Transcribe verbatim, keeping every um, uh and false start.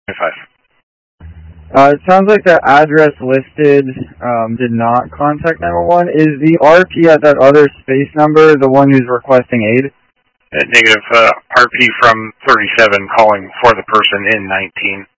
five. Uh, it sounds like the address listed um, did not contact nine one one. Is the R P at that other space number the one who's requesting aid? Uh, negative. Uh, R P from thirty-seven calling for the person in nineteen.